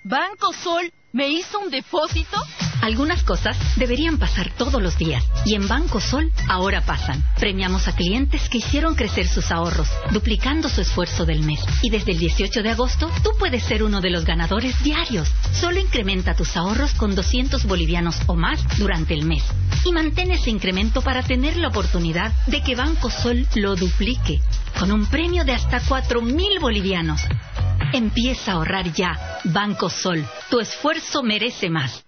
¿Banco Sol me hizo un depósito? Algunas cosas deberían pasar todos los días y en Banco Sol ahora pasan. Premiamos a clientes que hicieron crecer sus ahorros, duplicando su esfuerzo del mes. Y desde el 18 de agosto, tú puedes ser uno de los ganadores diarios. Solo incrementa tus ahorros con 200 bolivianos o más durante el mes. Y mantén ese incremento para tener la oportunidad de que Banco Sol lo duplique, con un premio de hasta 4.000 bolivianos. Empieza a ahorrar ya. Banco Sol, tu esfuerzo merece más.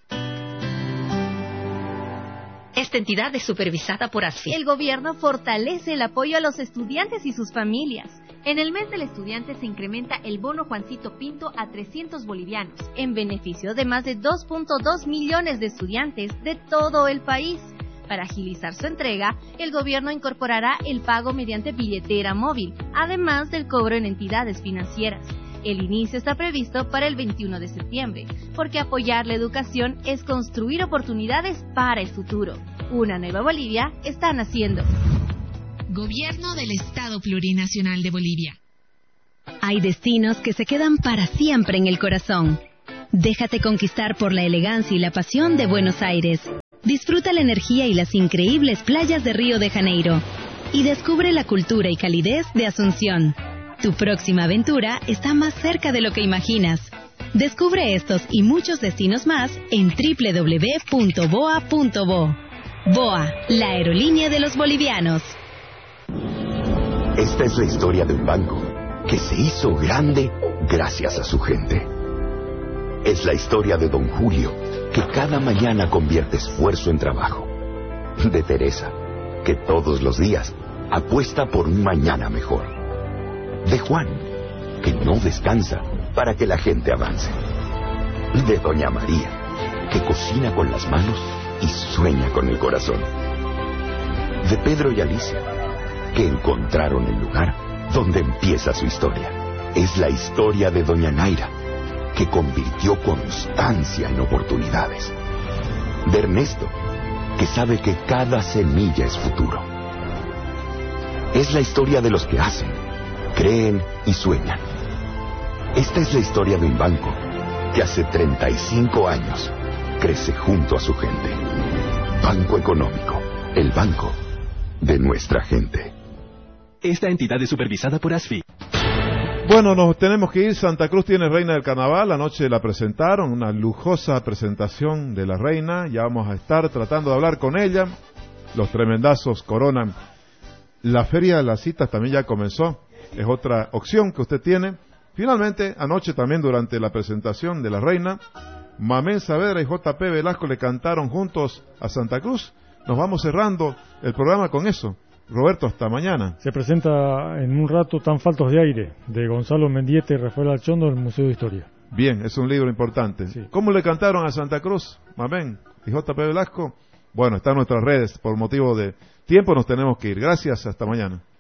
Esta entidad es supervisada por ASFI. El gobierno fortalece el apoyo a los estudiantes y sus familias. En el mes del estudiante se incrementa el bono Juancito Pinto a 300 bolivianos, en beneficio de más de 2.2 millones de estudiantes de todo el país. Para agilizar su entrega, el gobierno incorporará el pago mediante billetera móvil, además del cobro en entidades financieras. El inicio está previsto para el 21 de septiembre, porque apoyar la educación es construir oportunidades para el futuro. Una nueva Bolivia está naciendo. Gobierno del Estado Plurinacional de Bolivia. Hay destinos que se quedan para siempre en el corazón. Déjate conquistar por la elegancia y la pasión de Buenos Aires. Disfruta la energía y las increíbles playas de Río de Janeiro. Y descubre la cultura y calidez de Asunción. Tu próxima aventura está más cerca de lo que imaginas. Descubre estos y muchos destinos más en www.boa.bo. BOA, la aerolínea de los bolivianos. Esta es la historia de un banco que se hizo grande gracias a su gente. Es la historia de Don Julio, que cada mañana convierte esfuerzo en trabajo. De Teresa, que todos los días apuesta por un mañana mejor. De Juan, que no descansa para que la gente avance. De Doña María, que cocina con las manos y sueña con el corazón. De Pedro y Alicia, que encontraron el lugar donde empieza su historia. Es la historia de Doña Naira, que convirtió constancia en oportunidades. De Ernesto, que sabe que cada semilla es futuro. Es la historia de los que hacen, creen y sueñan. Esta es la historia de un banco que hace 35 años crece junto a su gente. Banco Económico, el banco de nuestra gente. Esta entidad es supervisada por ASFI. Bueno, nos tenemos que ir. Santa Cruz tiene Reina del Carnaval. Anoche la presentaron, una lujosa presentación de la reina. Ya vamos a estar tratando de hablar con ella. Los tremendazos coronan. La Feria de las Citas también ya comenzó. Es otra opción que usted tiene. Finalmente, anoche también durante la presentación de la reina, Mamén Saavedra y JP Velasco le cantaron juntos a Santa Cruz. Nos vamos cerrando el programa con eso. Roberto, hasta mañana. Se presenta en un rato Tan Faltos de Aire, de Gonzalo Mendieta y Rafael Alchondo, del Museo de Historia. Bien, es un libro importante. Sí. ¿Cómo le cantaron a Santa Cruz, Mamén y JP Velasco? Bueno, está en nuestras redes. Por motivo de tiempo nos tenemos que ir. Gracias, hasta mañana.